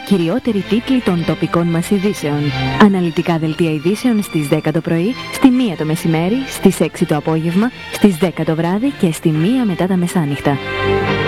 κυριότεροι τίτλοι των τοπικών μας ειδήσεων. Αναλυτικά δελτία ειδήσεων στις 10 το πρωί, στη 1 το μεσημέρι, στις 6 το απόγευμα, στις 10 το βράδυ και στη 1 μετά τα μεσάνυχτα.